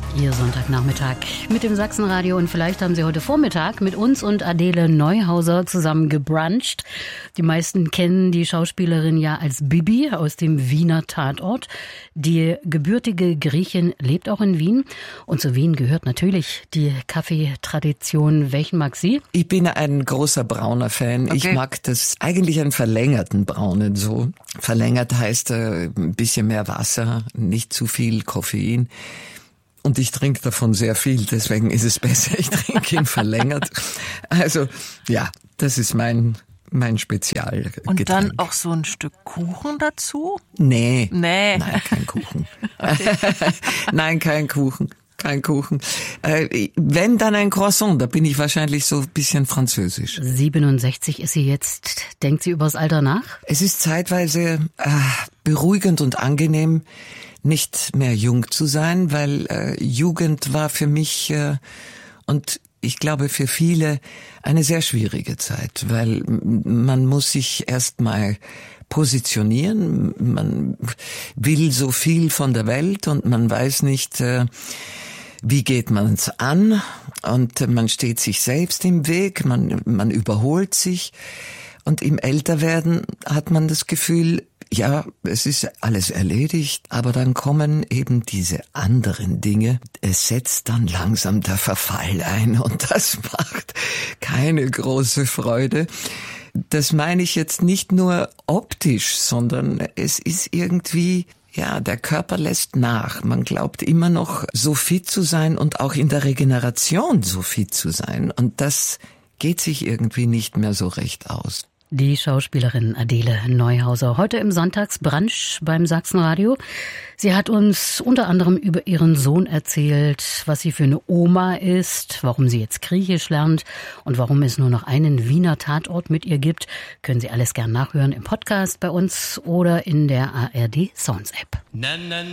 Ihr Sonntagnachmittag mit dem Sachsenradio und vielleicht haben Sie heute Vormittag mit uns und Adele Neuhauser zusammen gebruncht. Die meisten kennen die Schauspielerin ja als Bibi aus dem Wiener Tatort. Die gebürtige Griechin lebt auch in Wien und zu Wien gehört natürlich die Kaffeetradition. Welchen mag sie? Ich bin ein großer brauner Fan. Okay. Ich mag das eigentlich einen verlängerten braunen so. Verlängert heißt ein bisschen mehr Wasser, nicht zu viel Koffein. Und ich trinke davon sehr viel, deswegen ist es besser, ich trinke ihn verlängert. Also, ja, das ist mein Spezialgetränk. Und dann auch so ein Stück Kuchen dazu? Nee. Nein, kein Kuchen. Nein, kein Kuchen. Kein Kuchen. Wenn, dann ein Croissant, da bin ich wahrscheinlich so ein bisschen französisch. 67 ist sie jetzt. Denkt sie übers Alter nach? Es ist zeitweise beruhigend und angenehm, nicht mehr jung zu sein, weil Jugend war für mich und ich glaube für viele eine sehr schwierige Zeit, weil man muss sich erstmal positionieren, man will so viel von der Welt und man weiß nicht, wie geht man es an, und man steht sich selbst im Weg, man überholt sich, und im Älterwerden hat man das Gefühl, ja, es ist alles erledigt, aber dann kommen eben diese anderen Dinge. Es setzt dann langsam der Verfall ein und das macht keine große Freude. Das meine ich jetzt nicht nur optisch, sondern es ist irgendwie, ja, der Körper lässt nach. Man glaubt immer noch so fit zu sein und auch in der Regeneration so fit zu sein. Und das geht sich irgendwie nicht mehr so recht aus. Die Schauspielerin Adele Neuhauser, heute im Sonntagsbrunch beim Sachsenradio. Sie hat uns unter anderem über ihren Sohn erzählt, was sie für eine Oma ist, warum sie jetzt Griechisch lernt und warum es nur noch einen Wiener Tatort mit ihr gibt. Können Sie alles gern nachhören im Podcast bei uns oder in der ARD Sounds App.